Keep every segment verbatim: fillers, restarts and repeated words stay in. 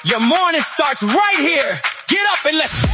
Your morning starts right here. Get up and let's...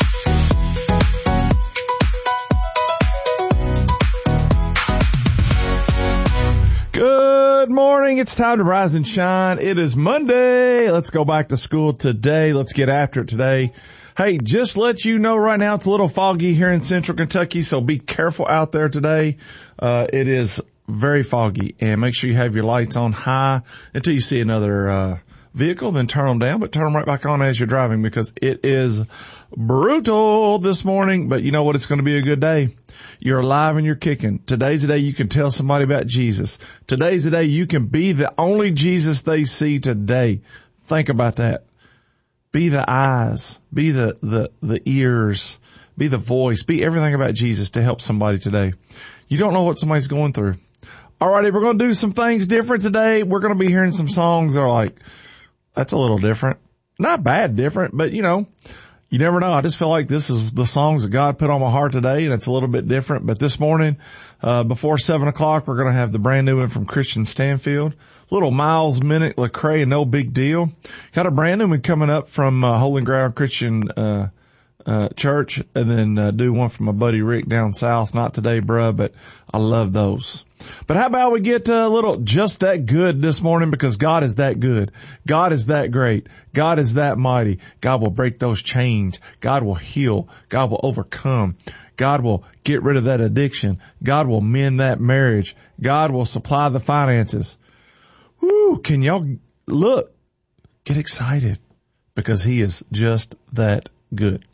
Good morning. It's time to rise and shine. It is Monday. Let's go back to school today. Let's get after it today. Hey, just let you know right now it's a little foggy here in central Kentucky, so be careful out there today. Uh, it is very foggy, and make sure you have your lights on high until you see another uh vehicle, then turn them down, but turn them right back on as you're driving because it is brutal this morning. But you know what? It's going to be a good day. You're alive and you're kicking. Today's the day you can tell somebody about Jesus. Today's the day you can be the only Jesus they see today. Think about that. Be the eyes, be the, the, the ears, be the voice, be everything about Jesus to help somebody today. You don't know what somebody's going through. Alrighty, we're going to do some things different today. We're going to be hearing some songs that are like, that's a little different. Not bad different, but you know, you never know. I just feel like this is the songs that God put on my heart today, and it's a little bit different. But this morning, uh, before seven o'clock, we're going to have the brand new one from Christian Stanfield. Little Miles Minnick Lecrae, no big deal. Got a brand new one coming up from, uh, Holy Ground Christian, uh, uh, Church, and then, uh, do one from my buddy Rick down south. Not today, bruh, but I love those. But how about we get a little just that good this morning, because God is that good. God is that great. God is that mighty. God will break those chains. God will heal. God will overcome. God will get rid of that addiction. God will mend that marriage. God will supply the finances. Woo, can y'all look, get excited because he is just that good.